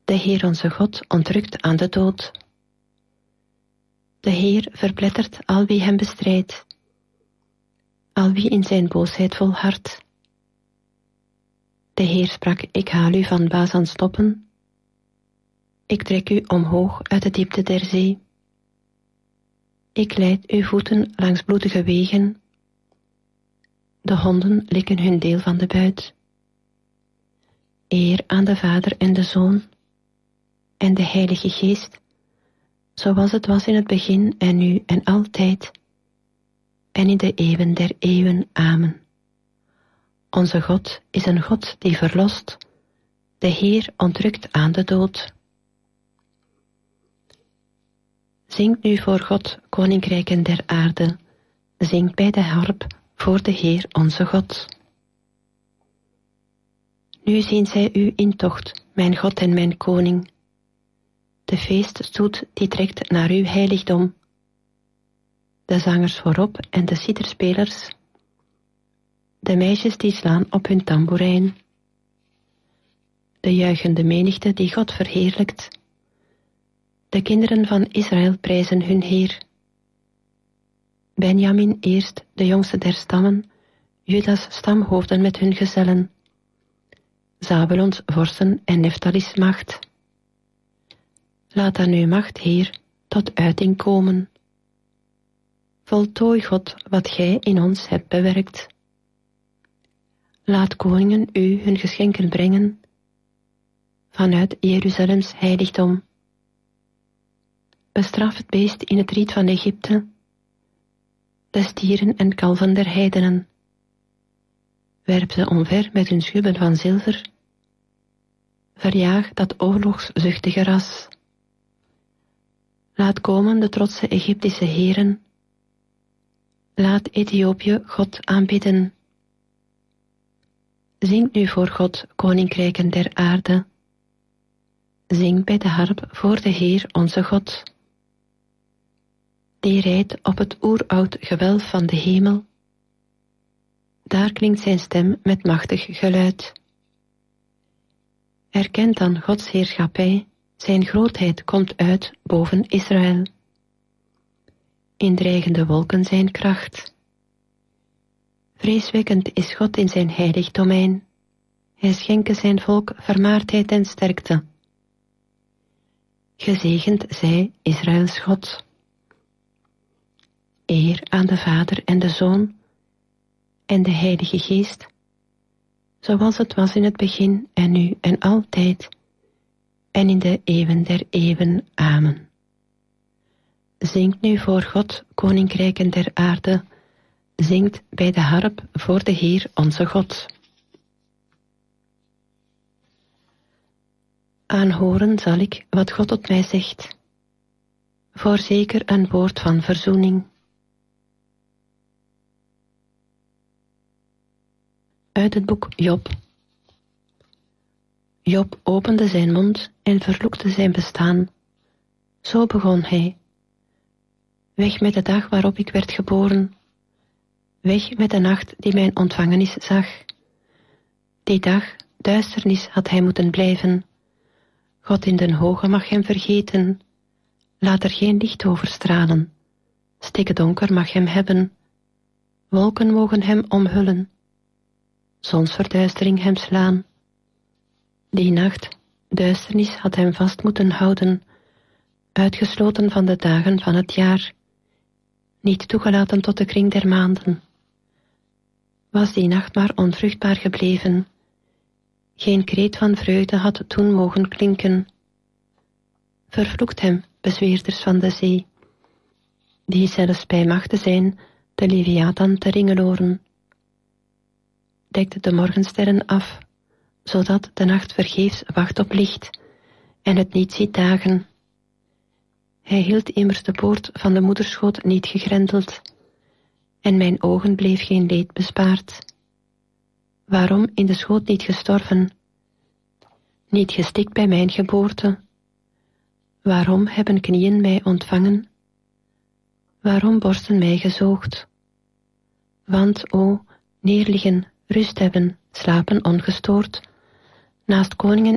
De Heer onze God ontrukt aan de dood. De Heer verplettert al wie hem bestrijdt, al wie in zijn boosheid volhardt. De Heer sprak, ik haal u van Bazan stoppen. Ik trek u omhoog uit de diepte der zee. Ik leid uw voeten langs bloedige wegen. De honden likken hun deel van de buit. Eer aan de Vader en de Zoon en de Heilige Geest, zoals het was in het begin en nu en altijd, en in de eeuwen der eeuwen. Amen. Onze God is een God die verlost. De Heer ontrukt aan de dood. Zingt nu voor God, koninkrijken der aarde. Zingt bij de harp voor de Heer onze God. Nu zien zij u in tocht, mijn God en mijn koning. De feeststoet die trekt naar uw heiligdom. De zangers voorop en de citerspelers. De meisjes die slaan op hun tamboerijn. De juichende menigte die God verheerlijkt. De kinderen van Israël prijzen hun Heer. Benjamin eerst, de jongste der stammen, Judas stamhoofden met hun gezellen. Zabelons vorsten en Neftalis macht. Laat dan uw macht, Heer, tot uiting komen. Voltooi, God, wat gij in ons hebt bewerkt. Laat koningen u hun geschenken brengen, vanuit Jeruzalems heiligdom. Bestraf het beest in het riet van Egypte, de stieren en kalven der heidenen. Werp ze omver met hun schubben van zilver. Verjaag dat oorlogszuchtige ras. Laat komen de trotse Egyptische heren. Laat Ethiopië God aanbidden. Zingt nu voor God, koninkrijken der aarde. Zingt bij de harp voor de Heer onze God. Die rijdt op het oeroud gewelf van de hemel. Daar klinkt zijn stem met machtig geluid. Erkent dan Gods heerschappij, zijn grootheid komt uit boven Israël. In dreigende wolken zijn kracht. Vreeswekkend is God in zijn heilig domein. Hij schenke zijn volk vermaardheid en sterkte. Gezegend zij Israëls God. Eer aan de Vader en de Zoon en de Heilige Geest, zoals het was in het begin en nu en altijd, en in de eeuwen der eeuwen. Amen. Zingt nu voor God, koninkrijken der aarde, zingt bij de harp voor de Heer onze God. Aanhoren zal ik wat God tot mij zegt, voorzeker een woord van verzoening. Uit het boek Job. Job opende zijn mond en vervloekte zijn bestaan. Zo begon hij. Weg met de dag waarop ik werd geboren. Weg met de nacht die mijn ontvangenis zag. Die dag, duisternis had hij moeten blijven. God in den hoge mag hem vergeten. Laat er geen licht over stralen. Stikke donker mag hem hebben. Wolken mogen hem omhullen. Zonsverduistering hem slaan. Die nacht, duisternis had hem vast moeten houden, uitgesloten van de dagen van het jaar, niet toegelaten tot de kring der maanden. Was die nacht maar onvruchtbaar gebleven, geen kreet van vreugde had toen mogen klinken. Vervloekt hem, bezweerders van de zee, die zelfs bij machte zijn de Leviathan te ringeloren. Dekte de morgensterren af, zodat de nacht vergeefs wacht op licht en het niet ziet dagen. Hij hield immers de poort van de moederschoot niet gegrendeld, en mijn ogen bleef geen leed bespaard. Waarom in de schoot niet gestorven, niet gestikt bij mijn geboorte? Waarom hebben knieën mij ontvangen? Waarom borsten mij gezoogd? Want, o, neerliggen, rust hebben, slapen ongestoord, naast koningen